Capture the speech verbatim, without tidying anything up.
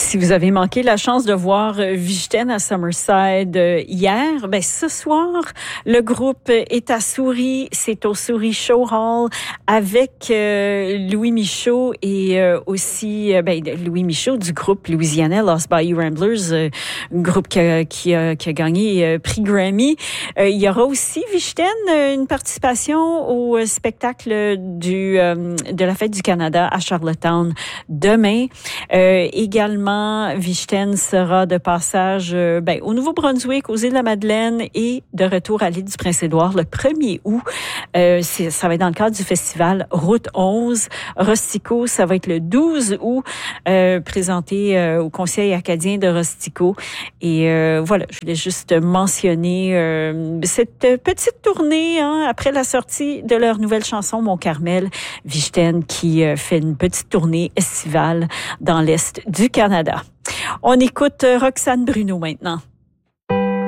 Si vous avez manqué la chance de voir Vichten à Summerside hier, ben ce soir, le groupe est à Souris, c'est au Souris Show Hall avec euh, Louis Michaud et euh, aussi euh, ben, Louis Michaud du groupe louisianais Lost Bayou Ramblers, euh, un groupe qui a, qui a, qui a gagné euh, prix Grammy. Euh, il y aura aussi Vichten, une participation au spectacle du euh, de la Fête du Canada à Charlottetown demain. Euh, également, Vichten sera de passage euh, ben, au Nouveau-Brunswick, aux Îles-de-la-Madeleine et de retour à l'île du Prince-Édouard le premier août. Euh, c'est, ça va être dans le cadre du festival Route onze. Rostico, ça va être le douze août, euh, présenté euh, au Conseil acadien de Rostico. Et euh, voilà, je voulais juste mentionner euh, cette petite tournée hein, après la sortie de leur nouvelle chanson Mon Carmel, Vichten qui euh, fait une petite tournée estivale dans l'Est du Canada. On écoute Roxane Bruno maintenant.